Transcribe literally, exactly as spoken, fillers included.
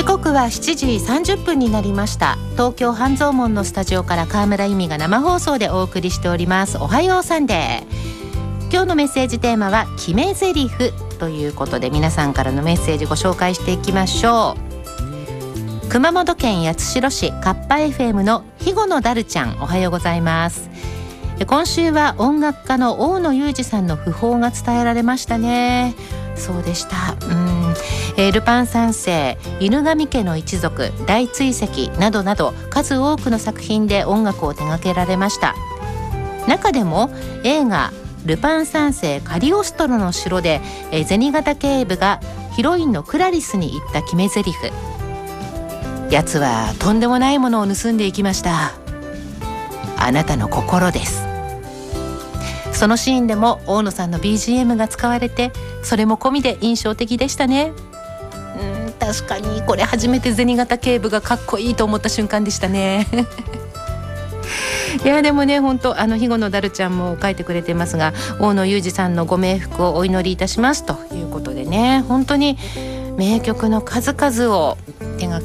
時刻はしちじさんじゅっぷんになりました。東京半蔵門のスタジオから川村由美が生放送でお送りしております。おはようサンデー。今日のメッセージテーマは決め台詞ということで、皆さんからのメッセージご紹介していきましょう。熊本県八代市カッパ エフエム の肥後のダルちゃん、おはようございます。今週は音楽家の大野雄二さんの訃報が伝えられましたね。そうでした。うん、えー、ルパン三世、犬神家の一族、大追跡などなど数多くの作品で音楽を手掛けられました。中でも映画ルパン三世カリオストロの城で、えー、銭形警部がヒロインのクラリスに言った決め台詞、やつはとんでもないものを盗んでいきました。あなたの心です。そのシーンでも大野さんの ビージーエム が使われて、それも込みで印象的でしたね。うん、確かにこれ初めて銭形警部がかっこいいと思った瞬間でしたねいやでもね、本当あの肥後のダルちゃんも書いてくれてますが、大野雄二さんのご冥福をお祈りいたしますということでね、本当に名曲の数々を手が